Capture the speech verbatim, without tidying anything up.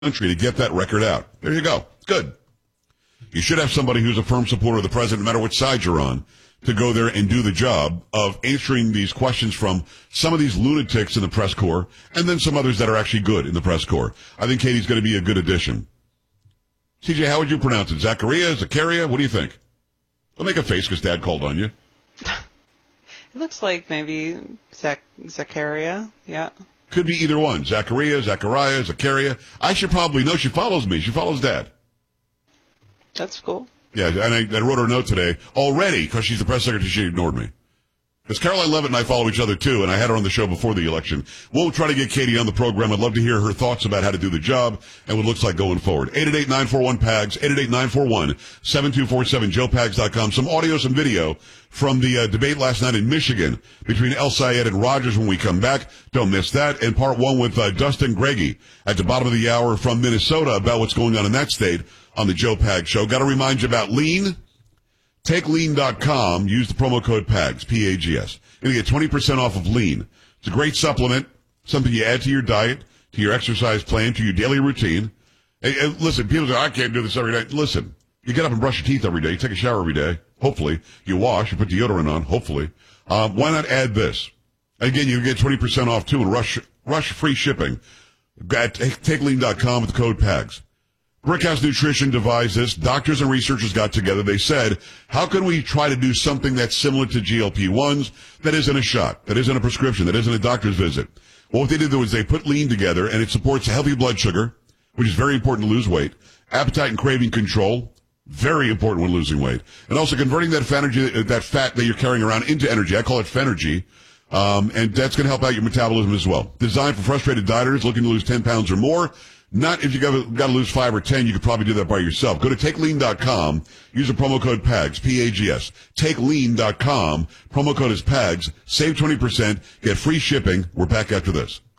country to get that record out. There you go. Good. You should have somebody who's a firm supporter of the president, no matter what side you're on, to go there and do the job of answering these questions from some of these lunatics in the press corps and then some others that are actually good in the press corps. I think Katie's going to be a good addition. C J, how would you pronounce it? Zachariah? Zachariah? What do you think? Don't make a face because Dad called on you. It looks like maybe Zach- Zachariah, yeah. Could be either one. Zachariah, Zachariah, Zachariah. I should probably know. She follows me. She follows Dad. That's cool. Yeah, and I, I wrote her a note today already because she's the press secretary. She ignored me. Because Caroline Levitt and I follow each other, too, and I had her on the show before the election. We'll try to get Katie on the program. I'd love to hear her thoughts about how to do the job and what it looks like going forward. eight eight eight, nine four one, P A G S, eight eight eight, nine four one, seven two four seven, joe pags dot com. Some audio, some video from the uh, debate last night in Michigan between El Sayed and Rogers when we come back. Don't miss that. And part one with uh, Dustin Greggy at the bottom of the hour from Minnesota about what's going on in that state on the Joe Pags Show. Got to remind you about Lean. Take lean dot com. Use the promo code P A G S, P A G S. You're going to get twenty percent off of Lean. It's a great supplement, something you add to your diet, to your exercise plan, to your daily routine. And, and listen, people say, I can't do this every day. Listen, you get up and brush your teeth every day. You take a shower every day. Hopefully. You wash. You put deodorant on. Hopefully. Um, why not add this? Again, you get twenty percent off, too, and rush, rush free shipping. At take lean dot com with the code P A G S. Brickhouse Nutrition devised this. Doctors and researchers got together. They said, how can we try to do something that's similar to G L P ones that isn't a shot, that isn't a prescription, that isn't a doctor's visit? Well, what they did was they put Lean together, and it supports healthy blood sugar, which is very important to lose weight, appetite and craving control, very important when losing weight, and also converting that fat, energy, that fat that you're carrying around into energy. I call it Fenergy. Um, and that's going to help out your metabolism as well. Designed for frustrated dieters looking to lose ten pounds or more. Not if you got, got to lose five or ten, you could probably do that by yourself. Go to take lean dot com. Use the promo code P A G S, P A G S. take lean dot com. Promo code is P A G S. Save twenty percent. Get free shipping. We're back after this.